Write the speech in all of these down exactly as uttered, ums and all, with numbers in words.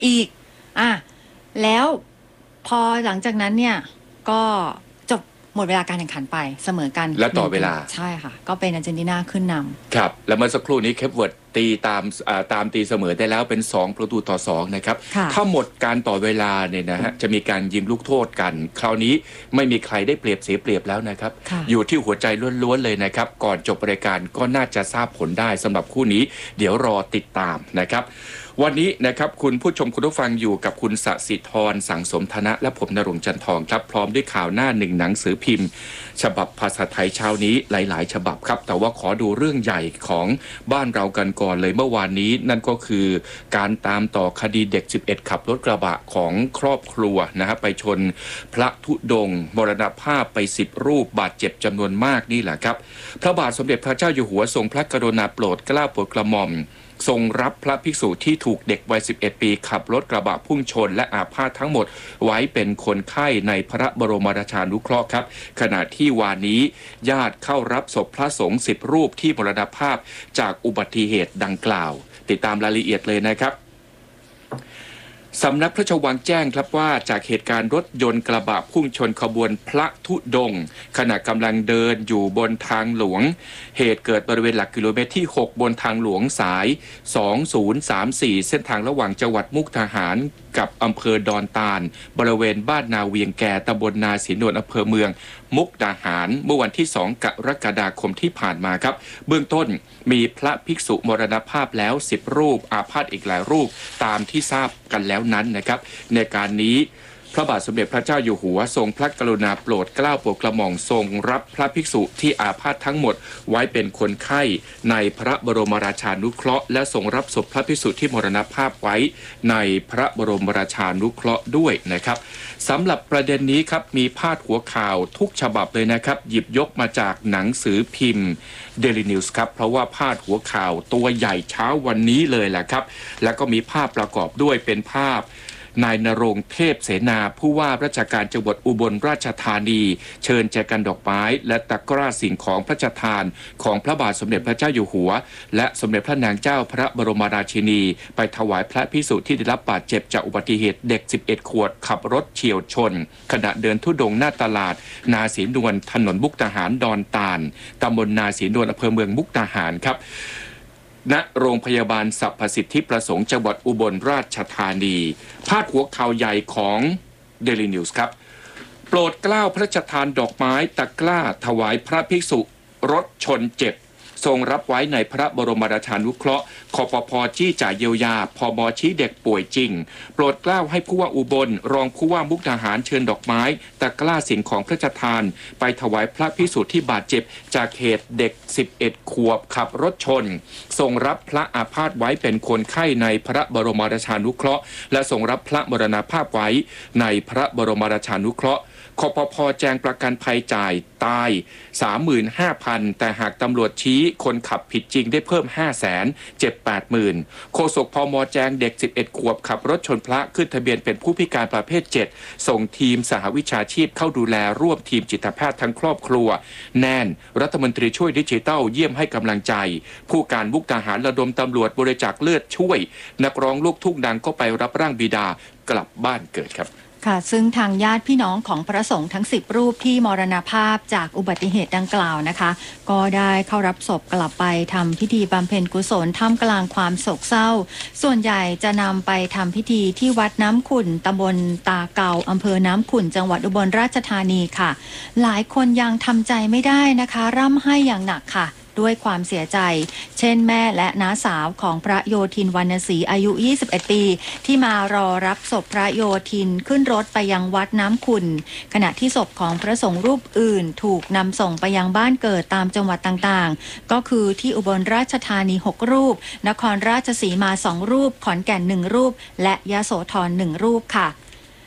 อีกอ่ะแล้วพอหลังจากนั้นเนี่ยก็จบหมดเวลาการแข่งขันไปเสมอกันแล้วต่อเวลาใช่ค่ะก็เป็นอาร์เจนตินาขึ้นนำครับแล้วเมื่อสักครู่นี้เคปเวิร์ดตีตามตามตีเสมอได้แล้วเป็นสองประตูต่อสองนะครับถ้าหมดการต่อเวลาเนี่ยนะฮะจะมีการยิงลูกโทษกันคราวนี้ไม่มีใครได้เปรียบเสียเปรียบแล้วนะครับอยู่ที่หัวใจล้วนๆเลยนะครับก่อนจบรายการก็น่าจะทราบผลได้สำหรับคู่นี้เดี๋ยวรอติดตามนะครับวันนี้นะครับคุณผู้ชมคุณผู้ฟังอยู่กับคุณสศิธรสังสมธนะและผมณรงค์จันทองครับพร้อมด้วยข่าวหน้าหนึ่งหนังสือพิมพ์ฉบับภาษาไทยเช้านี้หลายๆฉบับครับแต่ว่าขอดูเรื่องใหญ่ของบ้านเรากันก่อนเลยเมื่อวานนี้นั่นก็คือการตามต่อคดีเด็กสิบเอ็ดขับรถกระบะของครอบครัวนะครับไปชนพระธุดงค์มรณภาพไปสิบรูปบาดเจ็บจำนวนมากนี่แหละครับพระบาทสมเด็จพระเจ้าอยู่หัวทรงพระกรุณาโปรดเกล้าโปรดกระหม่อมทรงรับพระภิกษุที่ถูกเด็กวัยสิบเอ็ดปีขับรถกระบะพุ่งชนและอาพาธทั้งหมดไว้เป็นคนไข้ในพระบรมราชานุเคราะห์ครับขณะที่วานนี้ญาติเข้ารับศพพระสงฆ์สิบรูปที่มรณภาพจากอุบัติเหตุดังกล่าวติดตามรายละเอียดเลยนะครับสำนักพระราชวังแจ้งครับว่าจากเหตุการณ์รถยนต์กระบะพุ่งชนขบวนพระธุดงค์ขณะกำลังเดินอยู่บนทางหลวงเหตุเกิดบริเวณหลักกิโลเมตรที่หกบนทางหลวงสายสองศูนย์สามสี่เส้นทางระหว่างจังหวัดมุกดาหารกับอำเภอดอนตาลบริเวณบ้านนาเวียงแก่ตำบลนาศรีนวลอำเภอเมืองมุกดาหารเมื่อวันที่สองกรกฎาคมที่ผ่านมาครับเบื้องต้นมีพระภิกษุมรณภาพแล้วสิบรูปอาพาธอีกหลายรูปตามที่ทราบกันแล้วนั้นนะครับในการนี้พระบาทสมเด็จพระเจ้าอยู่หัวทรงพระกรุณาโปรดเกล้าโปรดกระหม่อมทรงรับพระภิกษุที่อาพาธทั้งหมดไว้เป็นคนไข้ในพระบรมราชานุเคราะห์และทรงรับศพพระภิกษุที่มรณภาพไว้ในพระบรมราชานุเคราะห์ด้วยนะครับสำหรับประเด็นนี้ครับมีพาดหัวข่าวทุกฉบับเลยนะครับหยิบยกมาจากหนังสือพิมพ์ Daily News ครับเพราะว่าพาดหัวข่าวตัวใหญ่เช้าวันนี้เลยแหละครับแล้วก็มีภาพประกอบด้วยเป็นภาพนายณรงค์เทพเสนาผู้ว่าราชการจังหวัดอุบลราชธานีเชิญแจกันดอกไม้และตะกร้าสิ่งของพระราชทานของพระบาทสมเด็จพระเจ้าอยู่หัวและสมเด็จพระนางเจ้าพระบรมราชินีไปถวายพระภิกษุที่ได้รับบาดเจ็บจากอุบัติเหตุเด็กสิบเอ็ดขวบขับรถเฉี่ยวชนขณะเดินธุดงค์หน้าตลาดนาศรีนวลถนนมุกดาหารดอนตาลตำบลนาศรีนวลอำเภอเมืองมุกดาหารครับณโรงพยาบาลสรรพสิทธิประสงค์จังหวัดอุบลราชธานีพาดหัวข่าวใหญ่ของ Daily News ครับโปรดเกล้าพระราชทานดอกไม้ตะกร้าถวายพระภิกษุรถชนเจ็บทรงรับไว้ในพระบรมราชานุเคราะห์คปภ.จี้จ่ายเยียวยาพบ.ชี้เด็กป่วยจริงโปรดเกล้าให้ผู้ว่าอุบลรองผู้ว่ามุกดาหารเชิญดอกไม้ตะกร้าสิ่งของพระราชทานไปถวายพระภิกษุที่บาดเจ็บจากเหตุเด็กสิบเอ็ดขวบขับรถชนทรงรับพระอาพาธไว้เป็นคนไข้ในพระบรมราชานุเคราะห์และทรงรับพระมรณภาพไว้ในพระบรมราชานุเคราะห์คปภ.แจงประกันภัยจ่ายตาย สามหมื่นห้าพัน แต่หากตำรวจชี้คนขับผิดจริงได้เพิ่ม ห้าแสน เจ็บ แปดหมื่น โฆษกพม.แจงเด็กสิบเอ็ดขวบขับรถชนพระขึ้นทะเบียนเป็นผู้พิการประเภทเจ็ดส่งทีมสหวิชาชีพเข้าดูแลร่วมทีมจิตแพทย์ทั้งครอบครัวแน่นรัฐมนตรีช่วยดิจิทัลเยี่ยมให้กำลังใจผู้การมุกดาหารระดมตำรวจบริจาคเลือดช่วยนักร้องลูกทุ่งดังก็ไปรับร่างบิดากลับบ้านเกิดครับค่ะซึ่งทางญาติพี่น้องของพระสงฆ์ทั้งสิบรูปที่มรณภาพจากอุบัติเหตุดังกล่าวนะคะก็ได้เข้ารับศพกลับไปทำพิธีบำเพ็ญกุศลท่ามกลางความโศกเศร้าส่วนใหญ่จะนำไปทำพิธีที่วัดน้ำขุ่นตำบลตาเกาอำเภอน้ำขุ่นจังหวัดอุบลราชธานีค่ะหลายคนยังทำใจไม่ได้นะคะร่ำไห้อย่างหนักค่ะด้วยความเสียใจเช่นแม่และน้าสาวของพระโยธินวรรณศรีอายุยี่สิบเอ็ดปีที่มารอรับศพพระโยธินขึ้นรถไปยังวัดน้ำขุ่นขณะที่ศพของพระสงฆ์รูปอื่นถูกนำส่งไปยังบ้านเกิดตามจังหวัดต่างๆก็คือที่อุบลราชธานีหกรูปนครราชสีมาสองรูปขอนแก่นหนึ่งรูปและยโสธรหนึ่งรูปค่ะ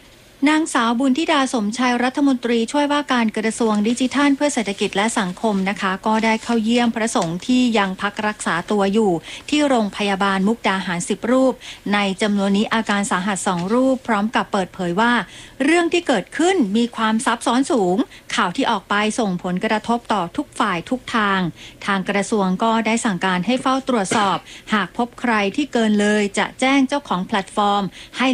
นางสาวบุญธิดาสมชัยรัฐมนตรีช่วยว่าการกระทรวงดิจิทัลเพื่อเศรษฐกิจและสังคมนะคะก็ได้เข้าเยี่ยมพระสงฆ์ที่ยังพักรักษาตัวอยู่ที่โรงพยาบาลมุกดาหารสิบรูปในจำนวนนี้อาการสาหัสสองรูปพร้อมกับเปิดเผยว่าเรื่องที่เกิดขึ้นมีความซับซ้อนสูงข่าวที่ออกไปส่งผลกระทบต่อทุกฝ่ายทุกทางทางกระทรวงก็ได้สั่งการให้เฝ้าตรวจสอบหากพบใครที่เกินเลยจะแจ้งเจ้าของแพลตฟอร์มให้